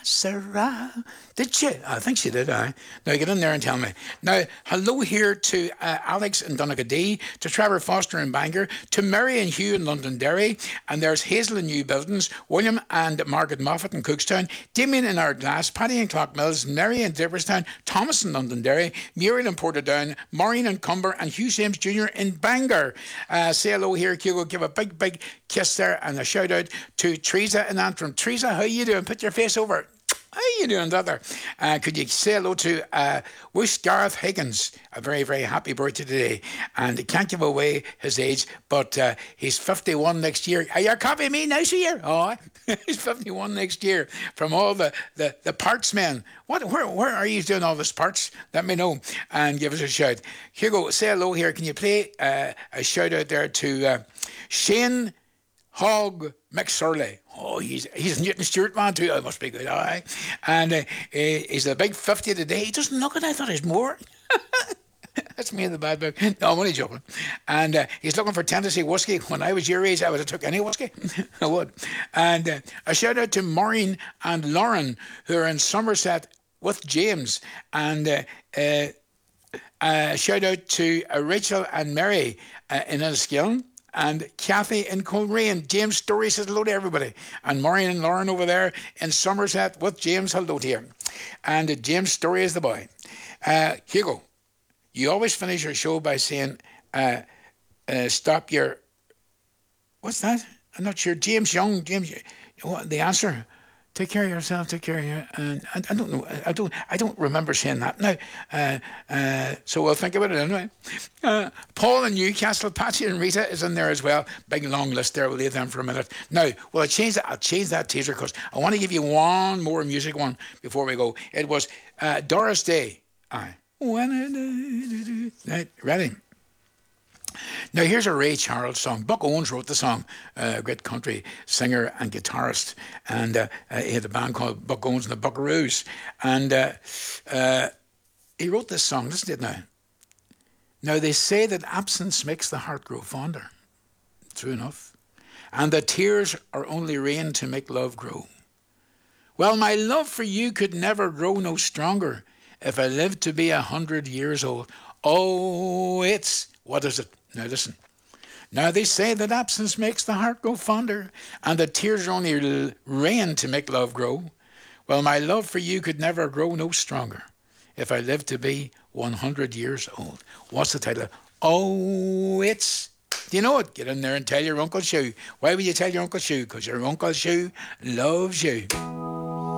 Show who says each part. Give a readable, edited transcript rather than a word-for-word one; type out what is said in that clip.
Speaker 1: Sarah. Did she? I think she did, aye. Now get in there and tell me. Now, hello here to Alex in Donegal, to Trevor Foster in Bangor, to Mary and Hugh in Londonderry, and there's Hazel in New Buildings, William and Margaret Moffat in Cookstown, Damien in Ardglass, Paddy in Clockmills, Mary in Dipperstown, Thomas in Londonderry, Muriel in Portadown, Maureen in Cumber, and Hugh James Jr. in Bangor. Say hello here, Hugo. Give a big kiss there and a shout out to Teresa in Antrim. Teresa, how you doing? Put your face over. How you doing, brother? Could you say hello to wish Gareth Higgins a very happy birthday today? And he can't give away his age, but he's 51 next year. Are you copying me now, year? Oh, he's 51 next year. From all the parts men. Where are you doing all this parts? Let me know and give us a shout. Hugo, say hello here. Can you play a shout out there to Shane Hogg McSorley? Oh, he's a Newton Stewart man too. I must be good, aye. And he's a big 50 today. He doesn't look it. I thought he's more. That's me in the bad book. No, I'm only joking. And he's looking for Tennessee whiskey. When I was your age, I would have took any whiskey. I would. And a shout out to Maureen and Lauren, who are in Somerset with James. And a shout out to Rachel and Mary in Enniskillen. And Kathy in Coleraine. James Story says hello to everybody. And Maureen and Lauren over there in Somerset with James, hello to you. And James Story is the boy. Hugo, you always finish your show by saying, stop your... What's that? I'm not sure. James Young, the answer... Take care of yourself. Take care of you. And I don't know. I don't remember saying that now. So we'll think about it anyway. Paul in Newcastle, Patsy and Rita is in there as well. Big long list there. We'll leave them for a minute. Now, well, I'll change that teaser because I want to give you one more music one before we go. It was Doris Day. Aye. Right, ready? Now, here's a Ray Charles song. Buck Owens wrote the song, great country singer and guitarist. And he had a band called Buck Owens and the Buckaroos. And he wrote this song. Listen to it now. Now, they say that absence makes the heart grow fonder. True enough. And that tears are only rain to make love grow. Well, my love for you could never grow no stronger if I lived to be 100 years old. Oh, it's... What is it? Now listen. Now they say that absence makes the heart grow fonder, and that tears are only rain to make love grow. Well, my love for you could never grow no stronger if I lived to be 100 years old. What's the title? Oh, it's... Do you know it? Get in there and tell your Uncle Shu. Why would you tell your Uncle Shu? Because your Uncle Shu loves you.